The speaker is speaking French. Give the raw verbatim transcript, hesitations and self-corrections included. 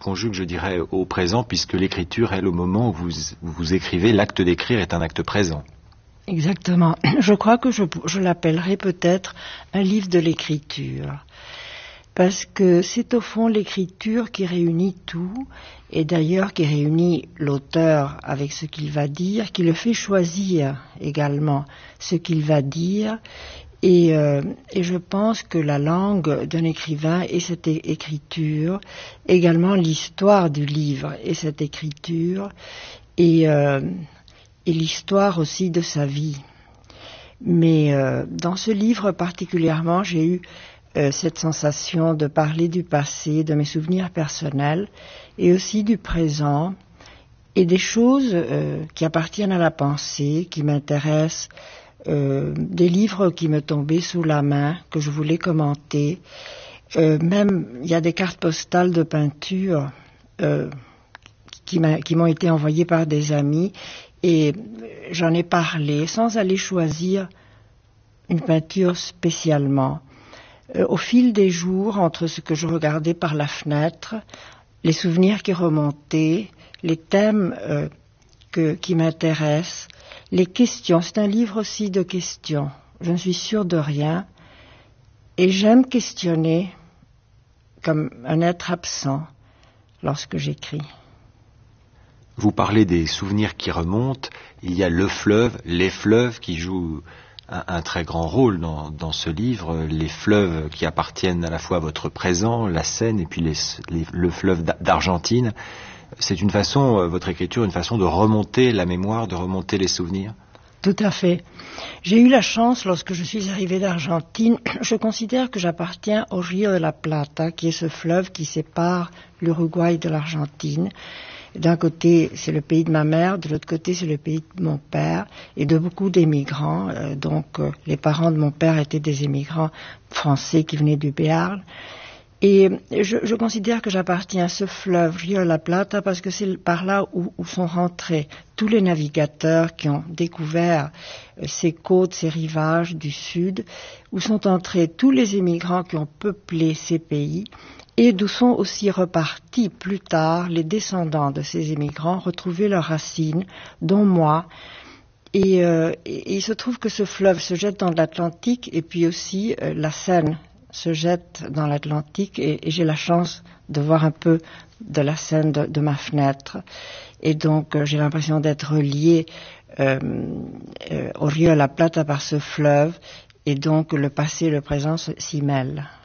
conjugue, je dirais, au présent, puisque l'écriture, elle, au moment où vous, où vous écrivez, l'acte d'écrire est un acte présent. Exactement. Je crois que je, je l'appellerais peut-être un livre de l'écriture. Parce que c'est au fond l'écriture qui réunit tout, et d'ailleurs qui réunit l'auteur avec ce qu'il va dire, qui le fait choisir également ce qu'il va dire. Et, euh, et je pense que la langue d'un écrivain et cette é- écriture, également l'histoire du livre et cette écriture, et, euh, et l'histoire aussi de sa vie. Mais euh, dans ce livre particulièrement, j'ai eu Euh, cette sensation de parler du passé, de mes souvenirs personnels, et aussi du présent, et des choses euh, qui appartiennent à la pensée, qui m'intéressent, euh, des livres qui me tombaient sous la main, que je voulais commenter. Euh, même, il y a des cartes postales de peinture euh, qui, m'a, qui m'ont été envoyées par des amis, et j'en ai parlé sans aller choisir une peinture spécialement. Euh, au fil des jours, entre ce que je regardais par la fenêtre, les souvenirs qui remontaient, les thèmes euh, que, qui m'intéressent, les questions. C'est un livre aussi de questions. Je ne suis sûre de rien. Et j'aime questionner comme un être absent lorsque j'écris. Vous parlez des souvenirs qui remontent. Il y a le fleuve, les fleuves qui jouent Un, un très grand rôle dans, dans ce livre, les fleuves qui appartiennent à la fois à votre présent, la Seine, et puis les, les, le fleuve d'Argentine. C'est une façon, votre écriture, une façon de remonter la mémoire, de remonter les souvenirs? Tout à fait. J'ai eu la chance, lorsque je suis arrivée d'Argentine, je considère que j'appartiens au Rio de la Plata, qui est ce fleuve qui sépare l'Uruguay de l'Argentine. D'un côté, c'est le pays de ma mère, de l'autre côté, c'est le pays de mon père, et de beaucoup d'émigrants. Euh, donc, euh, les parents de mon père étaient des émigrants français qui venaient du Béarn. Et je, je considère que j'appartiens à ce fleuve, Rio de la Plata, parce que c'est par là où, où sont rentrés tous les navigateurs qui ont découvert euh, ces côtes, ces rivages du sud, où sont entrés tous les émigrants qui ont peuplé ces pays, et d'où sont aussi repartis plus tard les descendants de ces émigrants, retrouver leurs racines, dont moi. Et, euh, et, et il se trouve que ce fleuve se jette dans l'Atlantique, et puis aussi euh, la Seine se jette dans l'Atlantique, et, et j'ai la chance de voir un peu de la Seine de, de ma fenêtre. Et donc euh, j'ai l'impression d'être reliée euh, euh, au Rio de la Plata par ce fleuve, et donc le passé et le présent s'y mêlent.